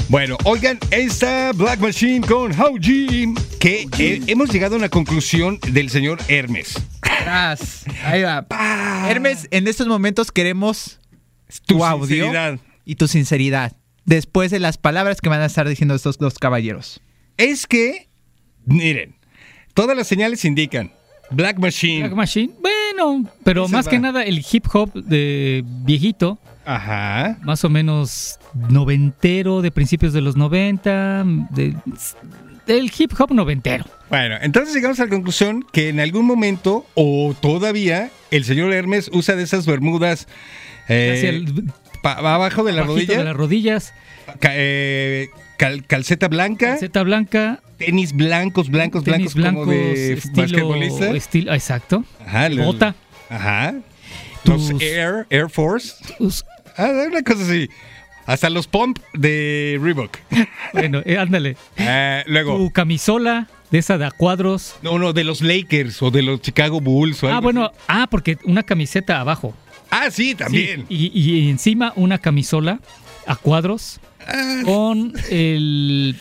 Bueno, oigan, esta Black Machine con Hauji, que hemos llegado a una conclusión del señor Hermes. Ahí va. Hermes, en estos momentos queremos tu audio sinceridad. Y tu sinceridad. Después de las palabras que van a estar diciendo estos dos caballeros. Es que, miren, todas las señales indican Black Machine. Black Machine, bueno, pero Ese más va. que nada el hip hop de viejito, Ajá. más o menos noventero, de principios de los 90, del hip hop noventero. Bueno, entonces llegamos a la conclusión que en algún momento, o todavía, el señor Hermes usa de esas bermudas Hacia el- abajo de la abajito rodilla, de las rodillas, calceta blanca, calceta blanca, tenis blancos, tenis como de estilo, basquetbolista. Exacto. Ajá, Bota. Ajá. Los Tus- Air Force. Tus- Una cosa así. Hasta los pump de Reebok. Bueno, ándale. Luego. Tu camisola de esa de a cuadros. No, de los Lakers o de los Chicago Bulls o algo Bueno, porque una camiseta abajo. así. Sí, también. Sí, y encima una camisola a cuadros con el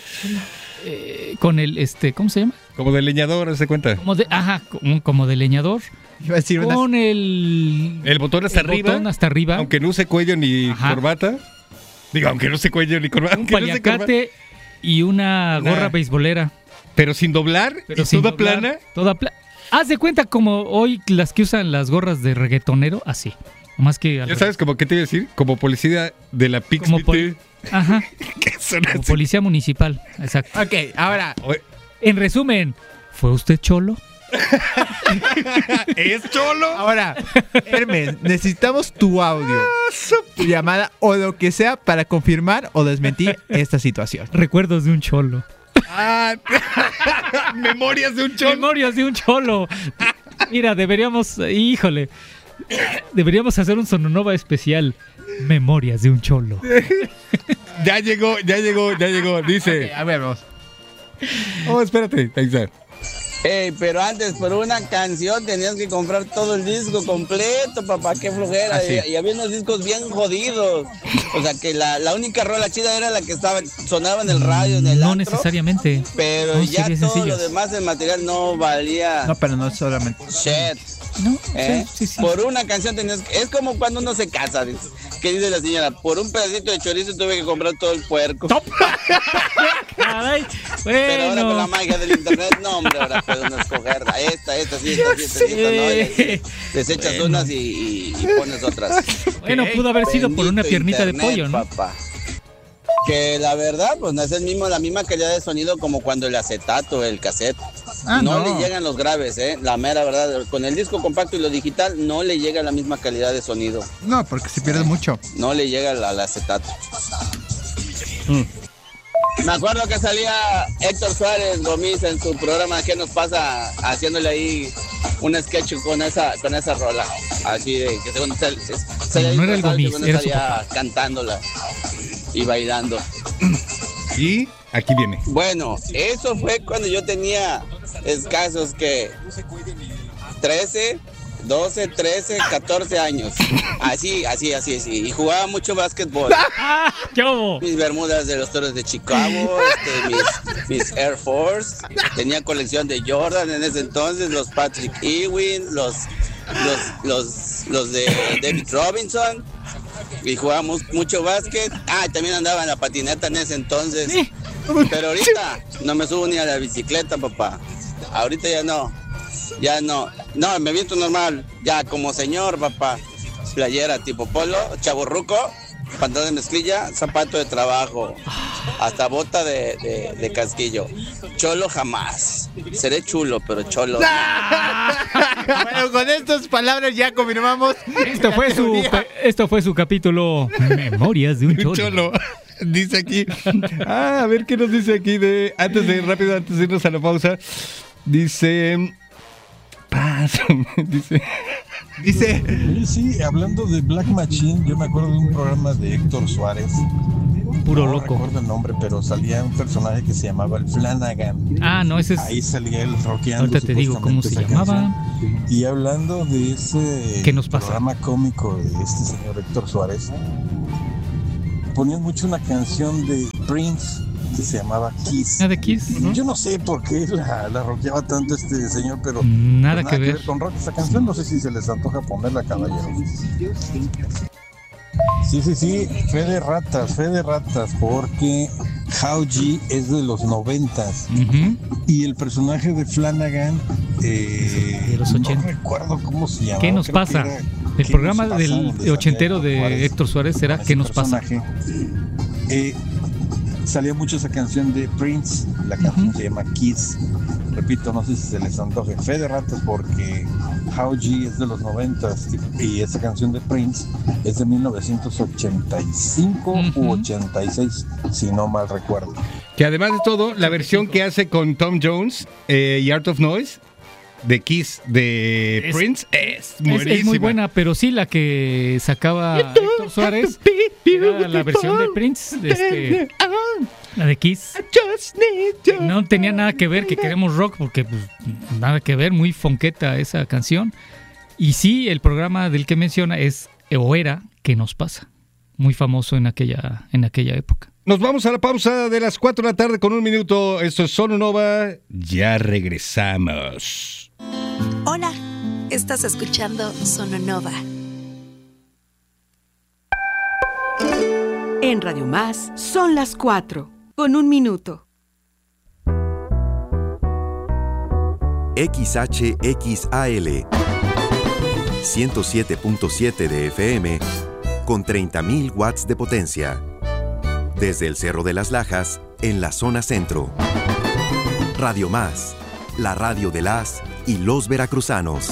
¿cómo se llama? Como de leñador, ¿se cuenta? Como de leñador. Iba a decir Con el botón hasta arriba. botón hasta arriba. Aunque no use cuello ni Ajá. corbata. Digo, aunque no use cuello ni corbata. Un aunque no use corbata. paliacate y una gorra beisbolera. Pero sin doblar. Pero y sin toda doblar, plana. Toda plana. Haz de cuenta como hoy las que usan las gorras de reggaetonero, así. Más que Ya sabes como qué te iba a decir. Como policía de la Pix. Como Ajá. ¿Qué son Como así? policía municipal. Exacto. Ok, ahora. En resumen, ¿fue usted cholo? ¿Es cholo? Ahora, Hermes, necesitamos tu audio, tu llamada o lo que sea para confirmar o desmentir esta situación. Recuerdos de un cholo. Memorias de un cholo. Memorias de un cholo. Mira, deberíamos hacer un Sononova especial. Memorias de un cholo. Ya llegó. Dice. Ok, a ver, vamos. Oh, espérate. Ahí está. Ey, pero antes por una canción tenías que comprar todo el disco completo, papá, qué flojera. Ah, sí. Y había unos discos bien jodidos. O sea que la única rola chida era la que sonaba en el radio, en el No antro. necesariamente. Pero Son ya todo series lo sencillas. demás del material no valía No, pero no solamente. shit. No, ¿Eh? sí. Por una canción tenías que... Es como cuando uno se casa, dice. ¿Qué dice la señora? Por un pedacito de chorizo tuve que comprar todo el puerco. Caray, Pero ahora con la bueno. magia del internet, no, hombre, ahora puede uno escoger esta, sí, esta, no, y desechas unas y pones otras. Bueno, pudo haber sido por una Bendito piernita de internet, pollo, ¿no? Papá. Que la verdad, pues no es la misma calidad de sonido como cuando el acetato, el cassette. No le llegan los graves, la mera verdad. Con el disco compacto y lo digital no le llega la misma calidad de sonido. No, porque se pierde mucho. No le llega al acetato. Me acuerdo que salía Héctor Suárez Gómez en su programa ¿Qué nos pasa? Haciéndole ahí un sketch con esa rola. Así de que según No era el Gómez, era su estaría papá. cantándola y bailando. Y aquí viene. Bueno, eso fue cuando yo tenía escasos que 13, 12, 13, 14 años. Así. Y jugaba mucho básquetbol. ¿Qué hubo? Mis bermudas de los Toros de Chicago, mis Air Force. Tenía colección de Jordan en ese entonces, los Patrick Ewing, los de David Robinson. Y jugábamos mucho básquet. También andaba en la patineta en ese entonces. Pero ahorita no me subo ni a la bicicleta, papá. Ahorita ya no. No, me visto normal. Ya como señor, papá. Playera tipo polo, chavorruco, pantalón de mezclilla, zapato de trabajo, hasta bota de casquillo. Cholo jamás. Seré chulo, pero cholo. Bueno, con estas palabras ya confirmamos. Esto fue su capítulo Memorias de un Un cholo. cholo. Dice aquí. A ver qué nos dice aquí antes de irnos a la pausa. Dice. Dice. Sí, hablando de Black Machine, yo me acuerdo de un programa de Héctor Suárez. Puro No loco. recuerdo el nombre, pero salía un personaje que se llamaba el Flanagan. No, ese es. Ahí salía él rockeando. Ahorita te digo cómo se supuestamente esa llamaba. canción. Y hablando de ese ¿Qué nos pasa? programa cómico de este señor Héctor Suárez, ponían mucho una canción de Prince que se llamaba Kiss. ¿De Kiss? Yo no sé por qué la rockeaba tanto este señor, pero nada pues que ver con rock esta canción. No sé si se les antoja ponerla, caballeros. Sí, fe de ratas, porque How G es de los 90s. Y el personaje de Flanagan, de los 80. No recuerdo cómo se llama. ¿Qué nos pasa? El programa del ochentero de Héctor Suárez era ¿Qué nos pasa? Salía mucho esa canción de Prince, la canción se llama Kiss. Repito, no sé si se les antoje. Fe de ratas porque How G es de los 90s y esa canción de Prince es de 1985 u 86, si no mal recuerdo. Que además de todo, la versión que hace con Tom Jones y Art of Noise de Kiss de Prince es buenísima. Es muy buena, pero sí la que sacaba Héctor Suárez era la versión de Prince, la de Kiss. No tenía nada que ver, que queremos rock, porque pues, nada que ver, muy fonqueta esa canción. Y sí, el programa del que menciona es, o era, ¿Qué nos pasa? Muy famoso en aquella época. Nos vamos a la pausa de las 4 de la tarde con 1 minuto. Esto es Sononova. Ya regresamos. Hola, estás escuchando Sononova. En Radio Más son las 4 con 1 minuto. XHXAL 107.7 de FM con 30.000 watts de potencia. Desde el Cerro de las Lajas, en la zona centro. Radio Más, la radio de las y los veracruzanos.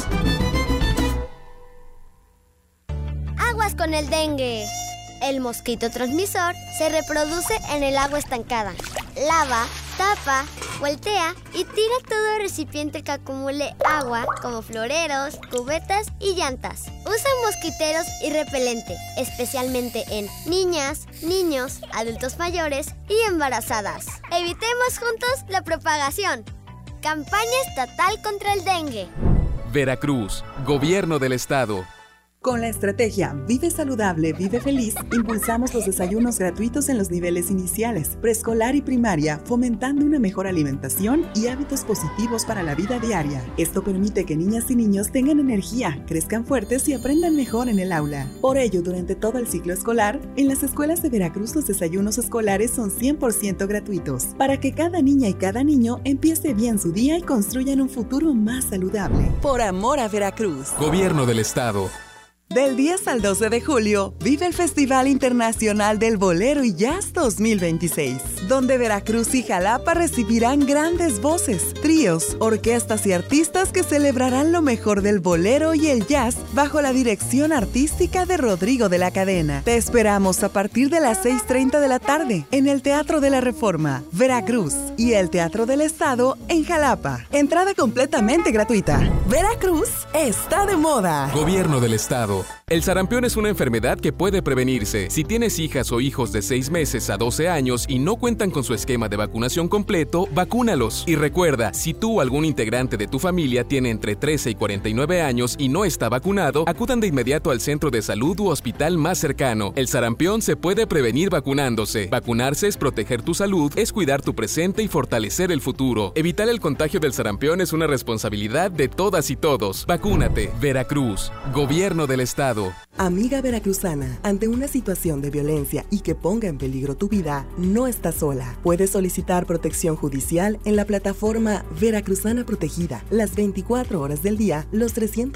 Aguas con el dengue. El mosquito transmisor se reproduce en el agua estancada. Lava, tapa, voltea y tira todo recipiente que acumule agua, como floreros, cubetas y llantas. Usa mosquiteros y repelente, especialmente en niñas, niños, adultos mayores y embarazadas. Evitemos juntos la propagación. Campaña estatal contra el dengue. Veracruz, Gobierno del Estado. Con la estrategia Vive Saludable, Vive Feliz, impulsamos los desayunos gratuitos en los niveles iniciales, preescolar y primaria, fomentando una mejor alimentación y hábitos positivos para la vida diaria. Esto permite que niñas y niños tengan energía, crezcan fuertes y aprendan mejor en el aula. Por ello, durante todo el ciclo escolar, en las escuelas de Veracruz los desayunos escolares son 100% gratuitos, para que cada niña y cada niño empiece bien su día y construyan un futuro más saludable. Por amor a Veracruz. Gobierno del Estado. Del 10 al 12 de julio, vive el Festival Internacional del Bolero y Jazz 2026, donde Veracruz y Jalapa recibirán grandes voces, tríos, orquestas y artistas que celebrarán lo mejor del bolero y el jazz bajo la dirección artística de Rodrigo de la Cadena. Te esperamos a partir de las 6:30 de la tarde en el Teatro de la Reforma, Veracruz, y el Teatro del Estado en Jalapa. Entrada completamente gratuita. Veracruz está de moda. Gobierno del Estado. El sarampión es una enfermedad que puede prevenirse. Si tienes hijas o hijos de 6 meses a 12 años y no cuentan con su esquema de vacunación completo, vacúnalos. Y recuerda, si tú o algún integrante de tu familia tiene entre 13 y 49 años y no está vacunado, acudan de inmediato al centro de salud u hospital más cercano. El sarampión se puede prevenir vacunándose. Vacunarse es proteger tu salud, es cuidar tu presente y fortalecer el futuro. Evitar el contagio del sarampión es una responsabilidad de todas y todos. Vacúnate. Veracruz. Gobierno del Estado. Amiga veracruzana, ante una situación de violencia y que ponga en peligro tu vida, no estás sola. Puedes solicitar protección judicial en la plataforma Veracruzana Protegida, las 24 horas del día, los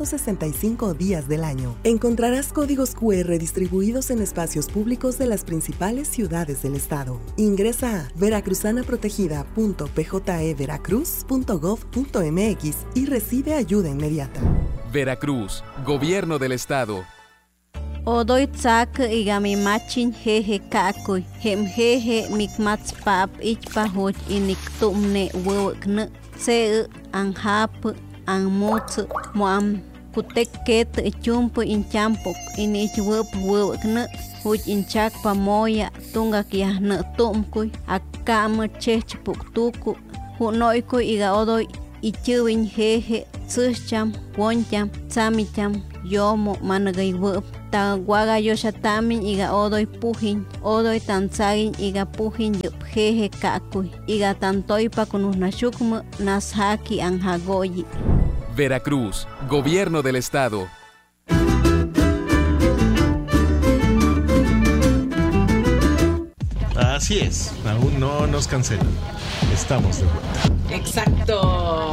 365 días del año. Encontrarás códigos QR distribuidos en espacios públicos de las principales ciudades del estado. Ingresa a veracruzanaprotegida.pjeveracruz.gov.mx y recibe ayuda inmediata. Veracruz, Gobierno del Estado. Odoy tsak igami machin jeje kakuy hem jeje mikmats pap ichpahoch inik tumne wewkne se anhap anmots moam kutek ket chump inchampok inich wewkne huch inchak pamoya tungak yahne tumkuy akam chechpuktuku hunoykuy iga odoy ichuwin jeje tsucham woncham tsamicham yomo managay web Taguagayoshatami iga odoy pujin, odoy tansagin iga pujin jeje kakuy, iga tantoipa kunusnashukma nashaki anjagoyi. Veracruz, Gobierno del Estado. Así es, aún no nos cancelan. Estamos de vuelta. Exacto.